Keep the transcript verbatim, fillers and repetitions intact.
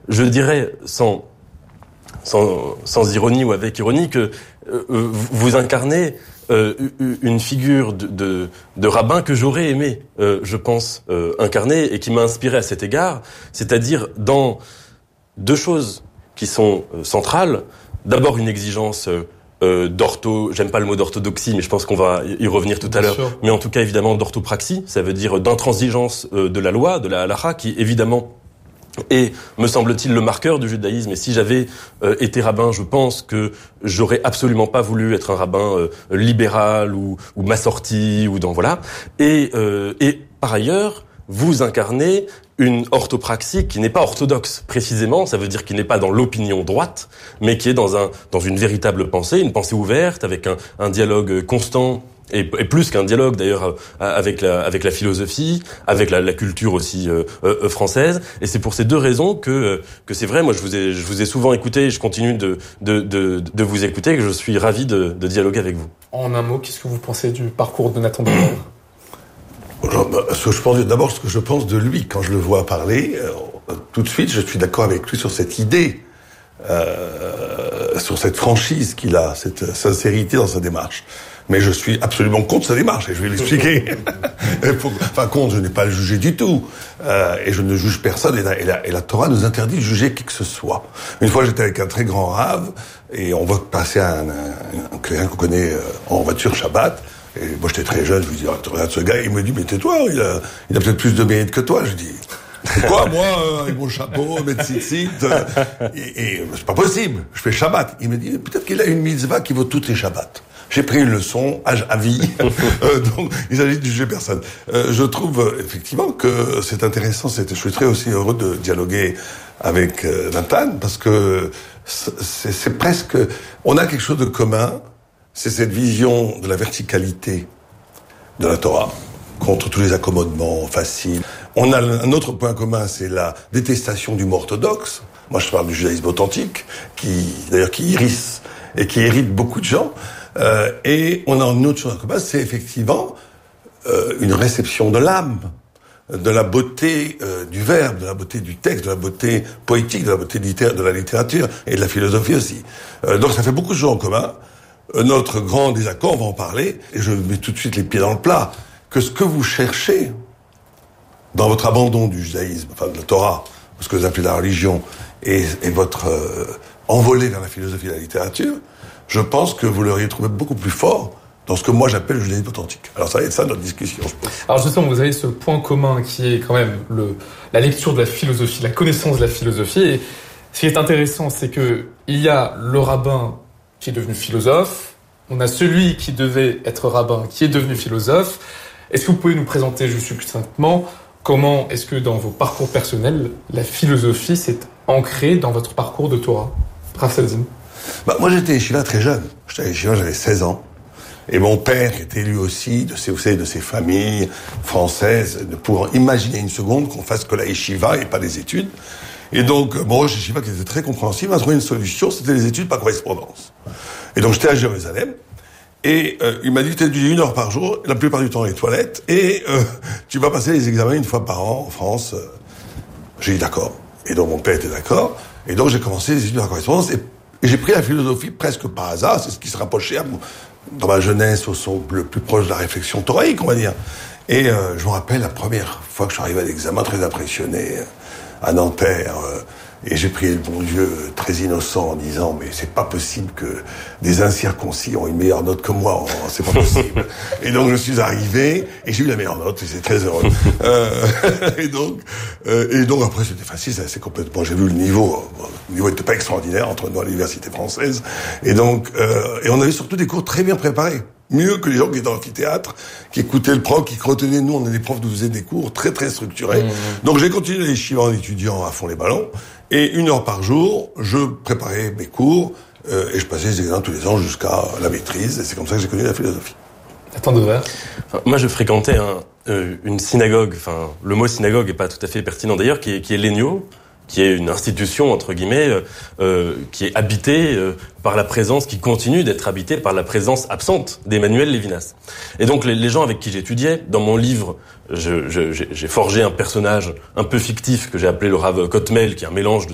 je dirais sans sans sans ironie ou avec ironie que euh, vous incarnez euh, une figure de, de de rabbin que j'aurais aimé, euh, je pense, euh, incarner et qui m'a inspiré à cet égard, c'est-à-dire dans deux choses qui sont euh, centrales. D'abord une exigence euh, Euh, d'ortho, j'aime pas le mot d'orthodoxie, mais je pense qu'on va y revenir tout à l'heure. Sûr. Mais en tout cas, évidemment, d'orthopraxie, ça veut dire d'intransigeance euh, de la loi, de la halakha, qui évidemment est, me semble-t-il, le marqueur du judaïsme. Et si j'avais euh, été rabbin, je pense que j'aurais absolument pas voulu être un rabbin euh, libéral ou, ou massorti ou dans voilà. Et, euh, et par ailleurs, vous incarnez une orthopraxie qui n'est pas orthodoxe, précisément. Ça veut dire qu'il n'est pas dans l'opinion droite, mais qui est dans un dans une véritable pensée, une pensée ouverte, avec un, un dialogue constant, et, et plus qu'un dialogue d'ailleurs, avec la avec la philosophie, avec la, la culture aussi euh, euh, française. Et c'est pour ces deux raisons que que c'est vrai. Moi, je vous ai je vous ai souvent écouté, et je continue de de de, de vous écouter, et que je suis ravi de, de dialoguer avec vous. En un mot, qu'est-ce que vous pensez du parcours de Nathan Dever ? Ce que je pense, d'abord, ce que je pense de lui, quand je le vois parler, euh, tout de suite, je suis d'accord avec lui sur cette idée, euh, sur cette franchise qu'il a, cette sincérité dans sa démarche. Mais je suis absolument contre sa démarche, et je vais l'expliquer. Enfin, contre, je n'ai pas à le juger du tout. Euh, et je ne juge personne, et la, et, la, et la Torah nous interdit de juger qui que ce soit. Une fois, j'étais avec un très grand rave, et on va passer à un, un, un quelqu'un qu'on connaît euh, en voiture Shabbat. Et moi, j'étais très jeune, je lui dis, oh, regarde ce gars, il me dit, mais tais-toi, il a, il a peut-être plus de mérite que toi. Je dis, quoi, moi, euh, avec mon chapeau, mes tzitzit, euh, et, et c'est pas possible, je fais Shabbat. Il me dit, peut-être qu'il a une mitzvah qui vaut toutes les Shabbats. J'ai pris une leçon, âge à vie, euh, donc il s'agit de juger personne. Euh, je trouve euh, effectivement que c'est intéressant, c'est, je suis très aussi heureux de dialoguer avec euh, Nathan, parce que c'est, c'est presque, on a quelque chose de commun. C'est cette vision de la verticalité de la Torah, contre tous les accommodements faciles. On a un autre point commun, c'est la détestation du mot orthodoxe. Moi, je parle du judaïsme authentique, qui, d'ailleurs, qui irrisse et qui hérite beaucoup de gens. Euh, et on a une autre chose en commun, c'est effectivement euh, une réception de l'âme, de la beauté euh, du verbe, de la beauté du texte, de la beauté poétique, de la beauté littéraire, de la littérature et de la philosophie aussi. Euh, donc, ça fait beaucoup de choses en commun. Notre grand désaccord, on va en parler, et je mets tout de suite les pieds dans le plat, que ce que vous cherchez dans votre abandon du judaïsme, enfin de la Torah, ou ce que vous appelez la religion, et, et votre euh, envolée vers la philosophie et la littérature, je pense que vous l'auriez trouvé beaucoup plus fort dans ce que moi j'appelle le judaïsme authentique. Alors ça va être ça notre discussion, je pense. Alors justement, vous avez ce point commun qui est quand même le, la lecture de la philosophie, la connaissance de la philosophie, et ce qui est intéressant, c'est que il y a le rabbin qui est devenu philosophe, on a celui qui devait être rabbin qui est devenu philosophe. Est-ce que vous pouvez nous présenter juste succinctement comment est-ce que dans vos parcours personnels, la philosophie s'est ancrée dans votre parcours de Torah ? Rav Sadzin. Bah, moi j'étais yeshiva très jeune, j'étais yeshiva, j'avais seize ans, et mon père était lui aussi de ces, vous savez, de ces familles françaises, de pouvoir imaginer une seconde qu'on fasse que la yeshiva et pas des études. Et donc, mon roche yeshiva, qui était très compréhensible, a trouvé une solution, c'était les études par correspondance. Et donc, j'étais à Jérusalem, et euh, il m'a dit, tu étudies une heure par jour, la plupart du temps les toilettes, et euh, tu vas passer les examens une fois par an en France. J'ai dit d'accord. Et donc, mon père était d'accord. Et donc, j'ai commencé les études par correspondance, et, et j'ai pris la philosophie presque par hasard, c'est ce qui se rapprochait à, dans ma jeunesse au son le plus proche de la réflexion thoraïque, on va dire. Et euh, je me rappelle la première fois que je suis arrivé à l'examen, très impressionné, à Nanterre, euh, et j'ai prié le bon Dieu très innocent en disant mais c'est pas possible que des incirconcis ont une meilleure note que moi, c'est pas possible. Et donc je suis arrivé et j'ai eu la meilleure note et c'est très heureux. euh, et donc euh, et donc après c'était facile, ça, c'est complètement, j'ai vu le niveau, le niveau était pas extraordinaire entre nous à l'université française, et donc euh, et on avait surtout des cours très bien préparés. Mieux que les gens qui étaient dans l'amphithéâtre, qui écoutaient le prof, qui retenaient. Nous, on est des profs qui faisaient des cours très très structurés. Mmh. Donc j'ai continué les yeshiva en étudiant à fond les ballons. Et une heure par jour, je préparais mes cours euh, et je passais les examens tous les ans jusqu'à la maîtrise. Et c'est comme ça que j'ai connu la philosophie. Nathan Dever. Enfin, moi, je fréquentais un, euh, une synagogue. Enfin, le mot synagogue est pas tout à fait pertinent d'ailleurs, qui est, qui est l'Egno, qui est une institution, entre guillemets, euh, qui est habitée euh, par la présence, qui continue d'être habitée par la présence absente d'Emmanuel Lévinas. Et donc, les, les gens avec qui j'étudiais, dans mon livre, je, je, j'ai, j'ai forgé un personnage un peu fictif que j'ai appelé le Rav Kotmel, qui est un mélange de